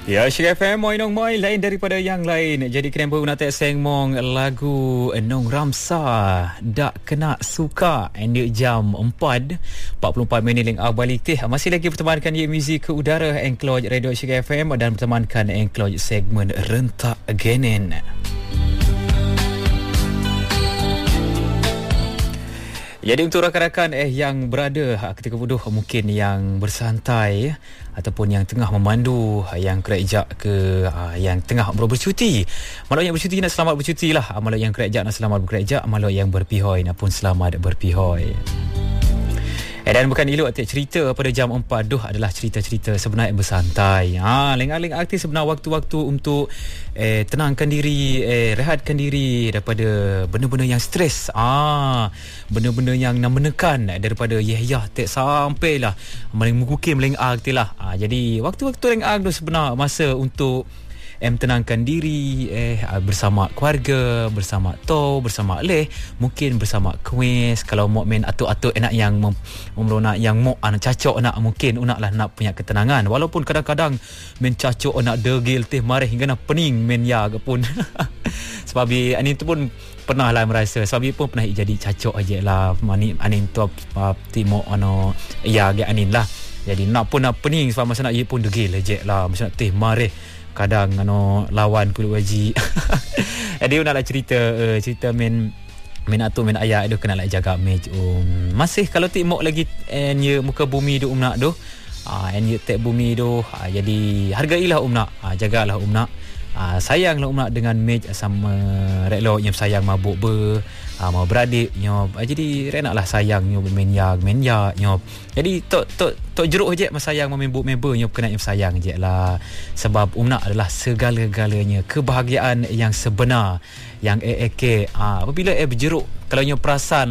Ya, Syek FM moi nong moi lain daripada yang lain. Jadi kenapa nak tak seng mong lagu Nong Ramsa dak kena suka endek jam 4:44 minit leng balik teh. Masih lagi pertemankan ye muzik ke udara Engkloj Radio Syek FM dan pertemankan Engkloj segmen Rentak Genen. Jadi untuk rakan-rakan yang berada ketika bodoh mungkin yang bersantai ataupun yang tengah memandu, yang kerja ke yang tengah bercuti. Malah yang bercuti nak selamat bercuti lah. Malah yang kerja nak selamat bekerja, malah yang berpihoi nak pun selamat berpihoi. Dan bukan elok cerita pada jam 4 adalah cerita-cerita sebenar yang bersantai. Leng-leng artis sebenar waktu-waktu untuk tenangkan diri, rehatkan diri daripada benda-benda yang stres. Benda-benda yang nak menekan daripada tak sampailah mengukir meleng artis lah. Jadi waktu-waktu leng artis sebenar masa untuk tenangkan diri bersama keluarga, bersama bersama mungkin bersama kuis. Kalau mau main atuk-atuk enak yang nak yang mau anak cacok nak mungkin unaklah nak punya ketenangan, walaupun kadang-kadang main cacok nak degil teh marih hingga nak pening main ya ke pun. Sebab ani tu pun pernah lah merasa, sebab pun pernah jadi cacok aje lah anin tu timo ya ge anin lah. Jadi nak pun nak pening sebab masa nak ye pun degil aje lah, masa nak teh marih kadang lawan kulit waji. Dia naklah cerita main atuk main ayah dia kena nak jaga match masih kalau tik mok lagi nya muka bumi tu nak doh nya tek bumi doh. Jadi hargailah nak, jagalah nak, sayanglah nak dengan match sama reklo yang sayang mabuk mau beradik nyop. Jadi renaklah sayang nyop main ya nyop. Jadi tok jeruk je mas sayang main member nyop kena yang sayang je lah. Sebab nak adalah segala-galanya, kebahagiaan yang sebenar yang apabila berjeruk. Kalau nyop perasan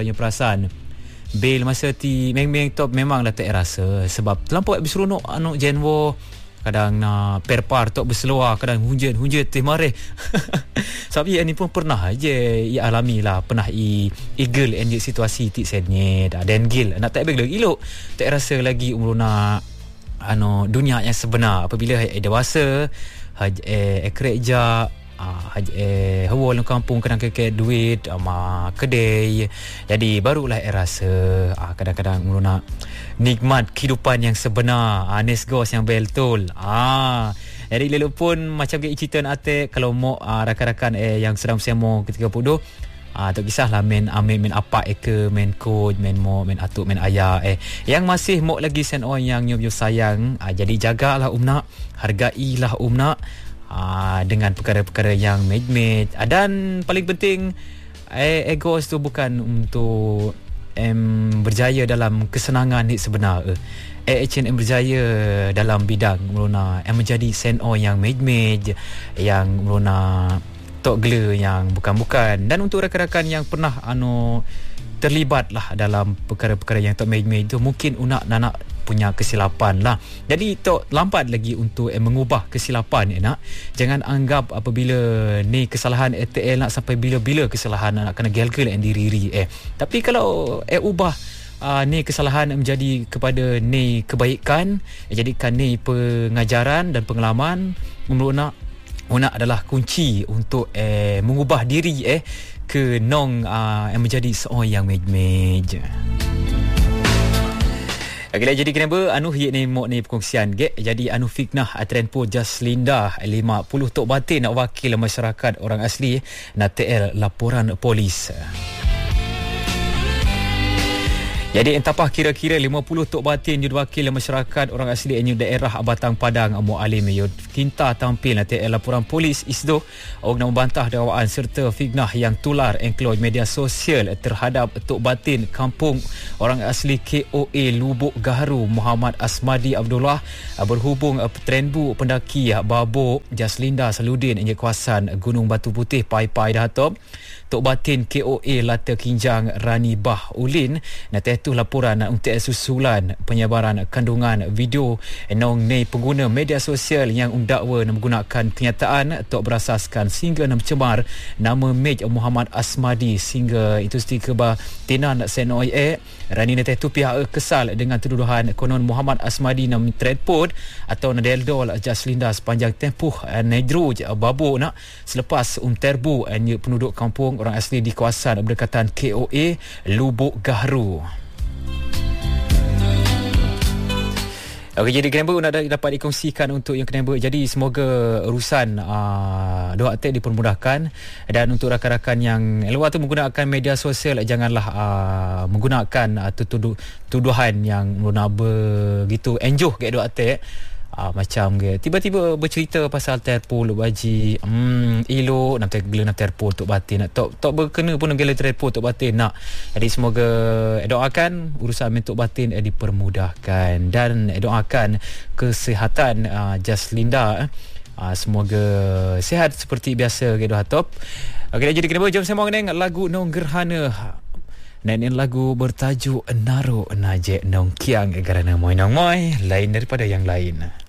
bil masa ti meng top memanglah tak rasa sebab terlampau berseronok jenwo. Kadang nak perpar tok berseluar, kadang hujan teh mareh. Sebab ia ni pun pernah je ia alami lah, pernah igel enjek situasi tik senye dan gil nak tak beg elok tak rasa lagi umur nak dunia yang sebenar apabila dewasa kerja hawa dalam kampung kadang keke duit ama kedai. Jadi barulah rasa kadang-kadang umur nak nikmat kehidupan yang sebenar, nesgos yang betul. Jadi lalu pun macam ke cerita nak kalau mau rakan-rakan yang sedang bersama ketika bodoh tak kisahlah main apa ke main coach main atuk main ayah yang masih mau lagi send on yang nyob sayang. Jadi jagalah nak, hargailah nak dengan perkara-perkara yang made dan paling penting egos tu bukan untuk berjaya dalam kesenangan ni sebenar. H&M berjaya dalam bidang meluna menjadi seno yang made yang meluna tok gela yang bukan-bukan. Dan untuk rakan-rakan yang pernah terlibat lah dalam perkara-perkara yang tok made tu, mungkin nak punya kesilapan lah. Jadi tok lambat lagi untuk mengubah kesilapan nak. Jangan anggap apabila ni kesalahan ETL nak sampai bila-bila kesalahan nak kena gel-gel diri. Tapi kalau ubah ni kesalahan menjadi kepada ni kebaikan, jadikan ni pengajaran dan pengalaman. Menurut nak adalah kunci untuk mengubah diri ke yang menjadi seorang yang mej. Okey, jadi kenapa ye ni mok ni perkongsian jadi fitnah trend pun Jaslinda 50 tok batin nak wakil masyarakat orang asli nak TL laporan polis. Jadi entapah kira-kira 50 tok batin jadi wakil masyarakat orang asli di daerah Batang Padang Mualim yo kinta tampil nanti laporan polis isdo nak membantah dakwaan serta fitnah yang tular engkloj media sosial terhadap tok batin kampung orang asli KOA Lubuk Gaharu Muhammad Asmadi Abdullah berhubung trenbu pendaki Babok Jaslinda Saludin di kawasan Gunung Batu Putih Pai Dahatop. Tok batin KOA Lata Kinjang Rani Bah Ulin nanti itu laporan untuk susulan penyebaran kandungan video nong nei pengguna media sosial yang mendakwa menggunakan kenyataan tok berasaskan sehingga mencemar nama Mej Muhammad Asmadi sehingga itu setika tenan senoi rani nete tu pihak kesal dengan tuduhan konon Muhammad Asmadi nam trade atau nadeldol Jaslinda sepanjang tempoh nedruj babu nak selepas terbu penduduk kampung orang asli di kawasan berdekatan KOA Lubuk Gahru. Okey, jadi kenapa nak dapat dikongsikan untuk yang kenapa. Jadi semoga urusan doa teh dipermudahkan, dan untuk rakan-rakan yang luar tu menggunakan media sosial janganlah menggunakan tuduhan yang menaba gitu enjoh kat doa teh. Macam ke tiba-tiba bercerita pasal terpol baji ilo nak gila nak terpol tok batin nak tok berkena pun gila terpol tok batin nak. Jadi semoga doakan urusan mentok batin dipermudahkan, dan doakan kesihatan Jaslinda semoga sihat seperti biasa ke doa top. Okey, jadi kenapa jom sembang dengan lagu Nong Gerhana. Dan ini lagu bertajuk Naro Najek Nong Kiang kerana Moy Nong Moy lain daripada yang lain.